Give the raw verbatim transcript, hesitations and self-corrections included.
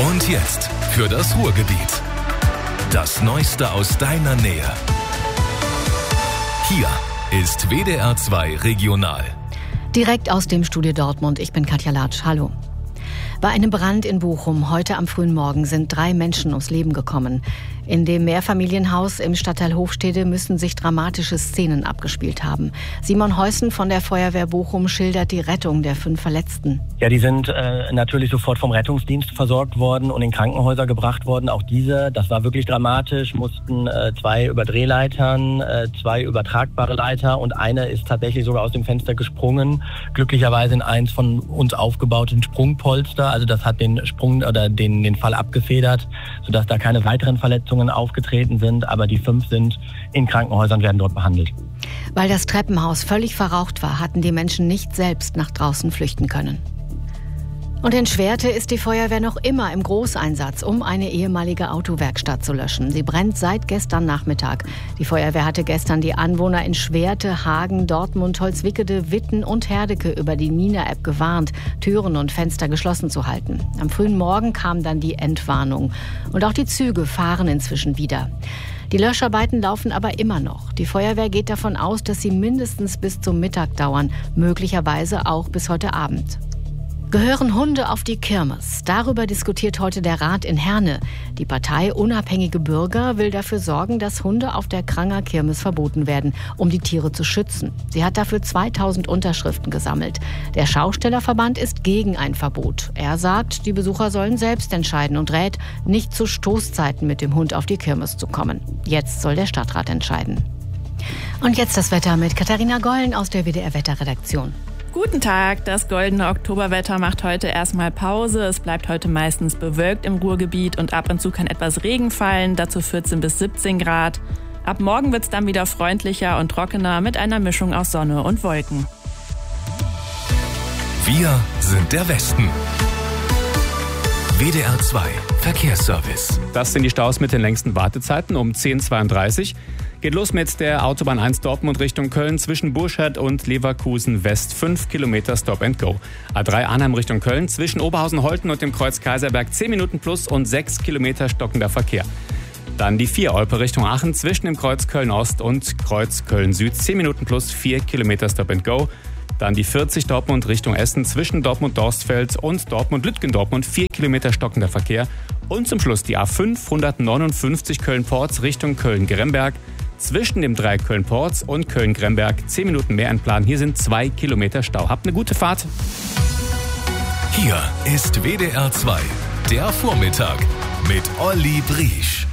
Und jetzt für das Ruhrgebiet. Das Neueste aus deiner Nähe. Hier ist W D R zwei Regional. Direkt aus dem Studio Dortmund. Ich bin Katja Latsch. Hallo. Bei einem Brand in Bochum heute am frühen Morgen sind drei Menschen ums Leben gekommen. In dem Mehrfamilienhaus im Stadtteil Hofstede müssen sich dramatische Szenen abgespielt haben. Simon Heusen von der Feuerwehr Bochum schildert die Rettung der fünf Verletzten. Ja, die sind äh, natürlich sofort vom Rettungsdienst versorgt worden und in Krankenhäuser gebracht worden. Auch diese, das war wirklich dramatisch, mussten äh, zwei über Drehleitern, äh, zwei übertragbare Leiter und eine ist tatsächlich sogar aus dem Fenster gesprungen. Glücklicherweise in eins von uns aufgebauten Sprungpolster. Also das hat den Sprung oder den, den Fall abgefedert, sodass da keine weiteren Verletzungen aufgetreten sind. Aber die fünf sind in Krankenhäusern, werden dort behandelt. Weil das Treppenhaus völlig verraucht war, hatten die Menschen nicht selbst nach draußen flüchten können. Und in Schwerte ist die Feuerwehr noch immer im Großeinsatz, um eine ehemalige Autowerkstatt zu löschen. Sie brennt seit gestern Nachmittag. Die Feuerwehr hatte gestern die Anwohner in Schwerte, Hagen, Dortmund, Holzwickede, Witten und Herdecke über die Nina-App gewarnt, Türen und Fenster geschlossen zu halten. Am frühen Morgen kam dann die Entwarnung. Und auch die Züge fahren inzwischen wieder. Die Löscharbeiten laufen aber immer noch. Die Feuerwehr geht davon aus, dass sie mindestens bis zum Mittag dauern, möglicherweise auch bis heute Abend. Gehören Hunde auf die Kirmes? Darüber diskutiert heute der Rat in Herne. Die Partei Unabhängige Bürger will dafür sorgen, dass Hunde auf der Kranger Kirmes verboten werden, um die Tiere zu schützen. Sie hat dafür zweitausend Unterschriften gesammelt. Der Schaustellerverband ist gegen ein Verbot. Er sagt, die Besucher sollen selbst entscheiden und rät, nicht zu Stoßzeiten mit dem Hund auf die Kirmes zu kommen. Jetzt soll der Stadtrat entscheiden. Und jetzt das Wetter mit Katharina Gollen aus der W D R-Wetterredaktion. Guten Tag, das goldene Oktoberwetter macht heute erstmal Pause. Es bleibt heute meistens bewölkt im Ruhrgebiet und ab und zu kann etwas Regen fallen, dazu vierzehn bis siebzehn Grad. Ab morgen wird es dann wieder freundlicher und trockener mit einer Mischung aus Sonne und Wolken. Wir sind der Westen. W D R zwei Verkehrsservice. Das sind die Staus mit den längsten Wartezeiten um zehn Uhr zweiunddreißig. Geht los mit der Autobahn eins Dortmund Richtung Köln zwischen Burscheid und Leverkusen West. fünf Kilometer Stop and Go. A drei Arnhem Richtung Köln zwischen Oberhausen-Holten und dem Kreuz Kaiserberg zehn Minuten plus und sechs Kilometer stockender Verkehr. Dann die vier Olpe Richtung Aachen zwischen dem Kreuz Köln Ost und Kreuz Köln Süd zehn Minuten plus vier Kilometer Stop and Go. Dann die vierzig Dortmund Richtung Essen zwischen Dortmund-Dorstfeld und Dortmund-Lütgendortmund vier Kilometer stockender Verkehr. Und zum Schluss die A fünfhundertneunundfünfzig Köln-Porz Richtung Köln-Gremberg. Zwischen dem Dreieck Köln-Porz und Köln-Gremberg zehn Minuten mehr entplanen. Hier sind zwei Kilometer Stau. Habt eine gute Fahrt. Hier ist W D R zwei, der Vormittag mit Olli Briesch.